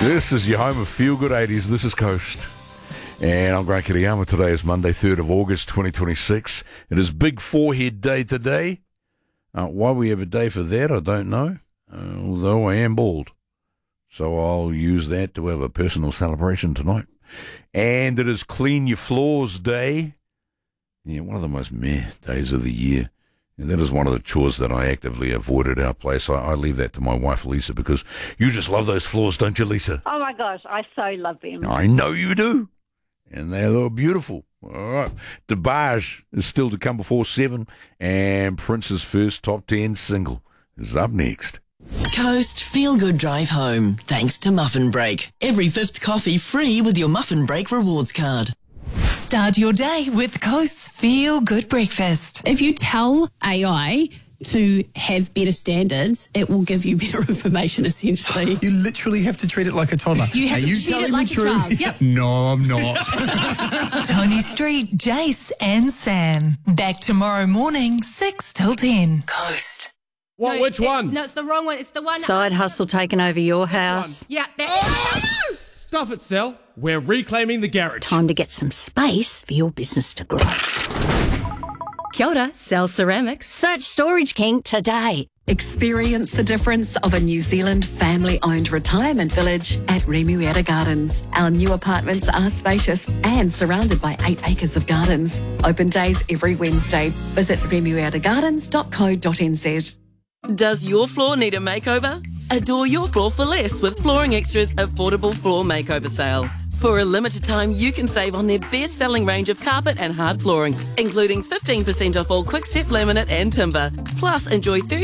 This is your home of Feel Good 80s. This is Coast. And I'm Grant Kiriyama. Today is Monday, 3rd of August, 2026. It is Big Forehead Day today. Why we have a day for that, I don't know. Although I am bald. So I'll use that to have a personal celebration tonight. And it is Clean Your Floors Day. Yeah, one of the most meh days of the year. And that is one of the chores that I actively avoid at our place. I leave that to my wife, Lisa, because you just love those floors, don't you, Lisa? Oh, my gosh, I so love them. I know you do. And they're beautiful. All right. DeBarge is still to come before 7, and Prince's first top 10 single is up next. Coast Feel Good Drive Home, thanks to Muffin Break. Every 5th coffee free with your Muffin Break rewards card. Start your day with Coast's Feel Good Breakfast. If you tell AI to have better standards, it will give you better information, essentially. You literally have to treat it like a toddler. You have to treat it like a child. Yep. No, I'm not. Tony Street, Jace and Sam. Back tomorrow morning, 6 till 10. Coast. What? Which one? No, it's the wrong one. It's the one. Side hustle taking over your house. Yeah. Stuff it, Sal. We're reclaiming the garage. Time to get some space for your business to grow. Kia ora, Cell Ceramics. Search Storage King today. Experience the difference of a New Zealand family-owned retirement village at Remuera Gardens. Our new apartments are spacious and surrounded by 8 acres of gardens. Open days every Wednesday. Visit remueragardens.co.nz. Does your floor need a makeover? Adore your floor for less with Flooring Extras Affordable Floor Makeover Sale. For a limited time, you can save on their best-selling range of carpet and hard flooring, including 15% off all Quick Step laminate and timber. Plus, enjoy